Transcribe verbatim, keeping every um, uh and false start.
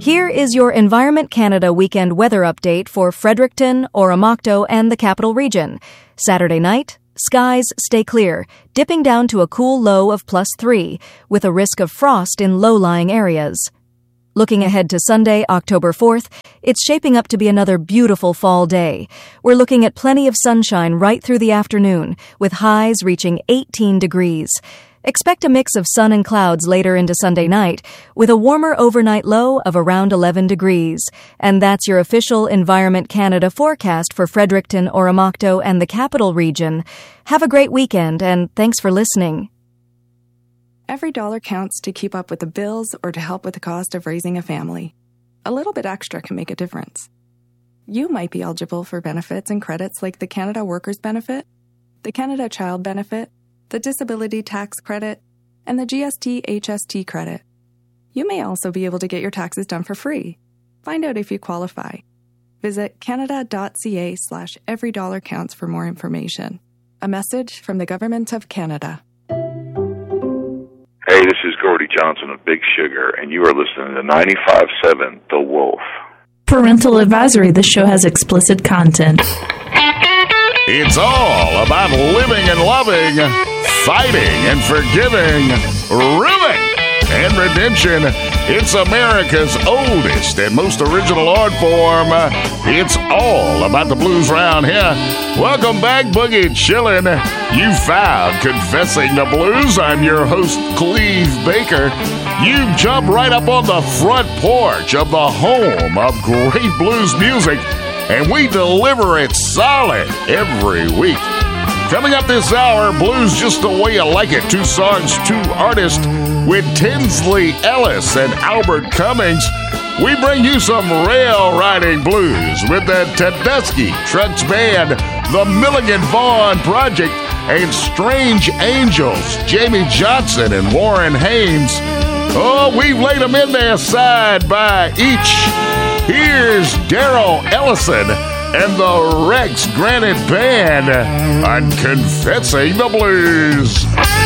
Here is your Environment Canada weekend weather update for Fredericton, Oromocto, and the Capital Region. Saturday night, skies stay clear, dipping down to a cool low of plus three, with a risk of frost in low-lying areas. Looking ahead to Sunday, October fourth, it's shaping up to be another beautiful fall day. We're looking at plenty of sunshine right through the afternoon, with highs reaching eighteen degrees. Expect a mix of sun and clouds later into Sunday night, with a warmer overnight low of around eleven degrees. And that's your official Environment Canada forecast for Fredericton, Oromocto, and the Capital Region. Have a great weekend, and thanks for listening. Every dollar counts to keep up with the bills or to help with the cost of raising a family. A little bit extra can make a difference. You might be eligible for benefits and credits like the Canada Workers Benefit, the Canada Child Benefit, the Disability Tax Credit, and the G S T H S T credit. You may also be able to get your taxes done for free. Find out if you qualify. Visit canada.ca slash every dollar counts for more information. A message from the Government of Canada. Hey, this is Gordie Johnson of Big Sugar, and you are listening to ninety-five point seven The Wolf. Parental advisory, this show has explicit content. It's all about living and loving, fighting and forgiving, ruin and redemption. It's America's oldest and most original art form. It's all about the blues round here. Welcome back, Boogie Chillin'. You found Confessing the Blues. I'm your host, Cleve Baker. You jump right up on the front porch of the home of great blues music, and we deliver it solid every week. Coming up this hour, Blues Just the Way You Like It. Two songs, two artists with Tinsley Ellis and Albert Cummings. We bring you some rail riding blues with the Tedeschi Trucks Band, the Milligan Vaughn Project, and Strange Angels, Jamie Johnson and Warren Haynes. Oh, we've laid them in there side by each. Here's Daryl Ellison and the Rex Granite Band on Confessing the Blues.